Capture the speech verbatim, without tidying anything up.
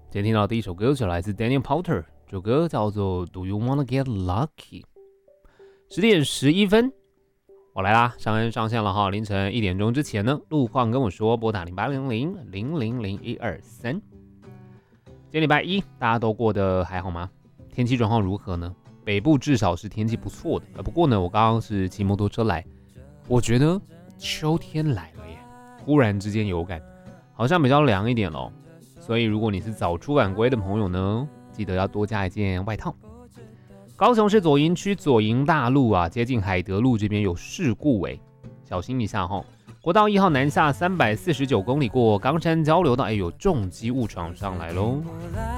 今天听到的第一首歌是来自 Daniel Powter， 这首歌叫做 Do You Wanna Get Lucky。 十点十一分，我来啦，上恩上线了哈。凌晨一点钟之前呢，路况跟我说，拨打零八零零零零零一二三。今天礼拜一，大家都过得还好吗？天气状况如何呢？北部至少是天气不错的，呃，不过呢，我刚刚是骑摩托车来，我觉得秋天来了耶，忽然之间有感，好像比较凉一点咯。所以如果你是早出晚归的朋友呢，记得要多加一件外套。高雄市左营区左营大路啊，接近海德路这边有事故诶，小心一下齁。国道一号南下三百四十九公里过冈山交流道，哎，有重机误闯上来咯。